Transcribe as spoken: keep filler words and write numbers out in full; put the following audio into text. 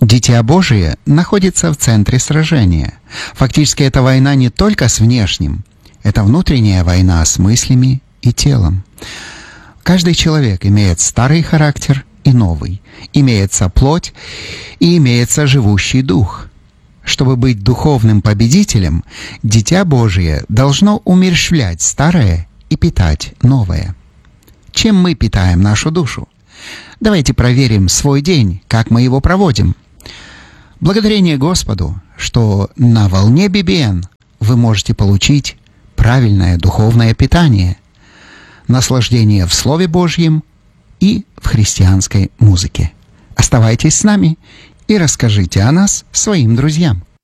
Дитя Божие находится в центре сражения. Фактически эта война не только с внешним, это внутренняя война с мыслями и телом. Каждый человек имеет старый характер и новый, имеется плоть и имеется живущий дух. Чтобы быть духовным победителем, Дитя Божие должно умерщвлять старое и питать новое. Чем мы питаем нашу душу? Давайте проверим свой день, как мы его проводим. Благодарение Господу, что на волне би би эн вы можете получить правильное духовное питание, наслаждение в Слове Божьем и в христианской музыке. Оставайтесь с нами и расскажите о нас своим друзьям.